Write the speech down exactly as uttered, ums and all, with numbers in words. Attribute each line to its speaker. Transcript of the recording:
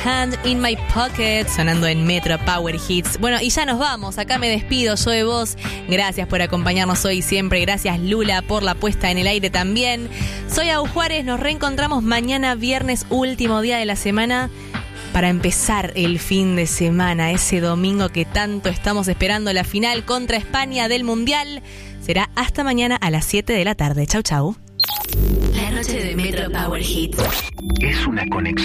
Speaker 1: Hand in My Pocket, sonando en Metro Power Hits. Bueno, y ya nos vamos, acá me despido yo de vos. Gracias por acompañarnos hoy y siempre. Gracias, Lula, por la puesta en el aire también. Soy Au Juárez, nos reencontramos mañana viernes, último día de la semana, para empezar el fin de semana, ese domingo que tanto estamos esperando, la final contra España del Mundial. Será hasta mañana a las siete de la tarde. Chau, chau.
Speaker 2: La noche de Metro Power Hits
Speaker 3: es una conexión.